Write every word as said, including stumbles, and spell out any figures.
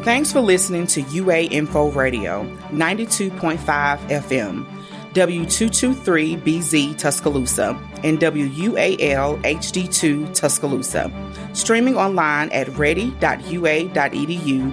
Thanks for listening to U A Info Radio, ninety-two point five F M, W two twenty-three B Z Tuscaloosa, and W U A L H D two Tuscaloosa. Streaming online at ready dot u a dot e d u